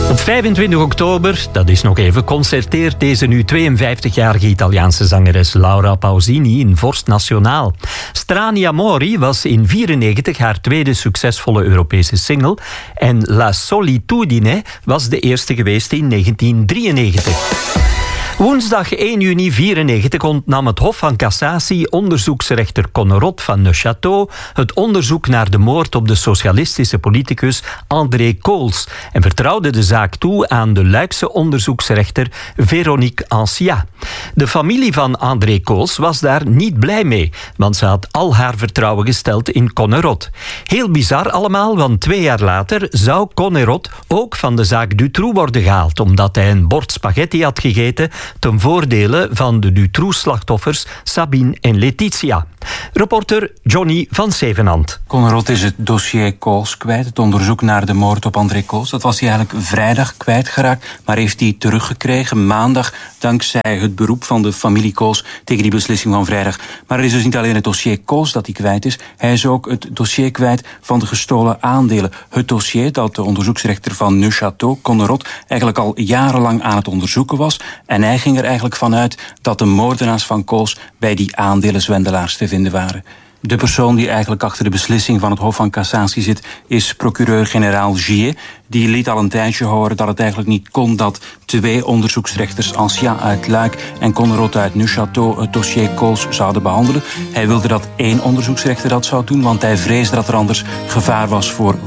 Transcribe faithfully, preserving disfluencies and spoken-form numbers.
Op vijfentwintig oktober, dat is nog even, concerteert deze nu tweeënvijftigjarige Italiaanse zangeres Laura Pausini in Vorst Nationaal. Strani Amori was in negentien vierennegentig haar tweede succesvolle Europese single en La Solitudine was de eerste geweest in negentien drieënnegentig. Woensdag één juni vierennegentig ontnam het Hof van Cassatie onderzoeksrechter Connerot van Neufchâteau het onderzoek naar de moord op de socialistische politicus André Cols en vertrouwde de zaak toe aan de Luikse onderzoeksrechter Véronique Anciat. De familie van André Cols was daar niet blij mee, want ze had al haar vertrouwen gesteld in Connerot. Heel bizar allemaal, want twee jaar later zou Connerot ook van de zaak Dutroux worden gehaald, omdat hij een bord spaghetti had gegeten ten voordele van de Dutroux-slachtoffers Sabine en Letitia. Reporter Johnny van Zevenand. Connerot is het dossier Cols kwijt, het onderzoek naar de moord op André Cols. Dat was hij eigenlijk vrijdag kwijtgeraakt, maar heeft hij teruggekregen maandag dankzij het beroep van de familie Cols tegen die beslissing van vrijdag. Maar er is dus niet alleen het dossier Cols dat hij kwijt is, hij is ook het dossier kwijt van de gestolen aandelen. Het dossier dat de onderzoeksrechter van Neufchâteau, Connerot, eigenlijk al jarenlang aan het onderzoeken was. En hij ging er eigenlijk vanuit dat de moordenaars van Cols bij die aandelenzwendelaars te vinden waren. De persoon die eigenlijk achter de beslissing van het Hof van Cassatie zit, is procureur-generaal Gier. Die liet al een tijdje horen dat het eigenlijk niet kon dat twee onderzoeksrechters, Anciat uit Luik en Connerot uit Neufchâteau, het dossier Cols zouden behandelen. Hij wilde dat één onderzoeksrechter dat zou doen, want hij vreesde dat er anders gevaar was voor